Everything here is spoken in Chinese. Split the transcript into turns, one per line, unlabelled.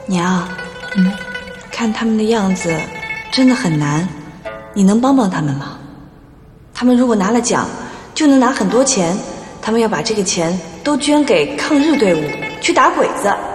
娘，看他们的样子真的很难，你能帮帮他们吗？他们如果拿了奖，就能拿很多钱，他们要把这个钱都捐给抗日队伍，去打鬼子。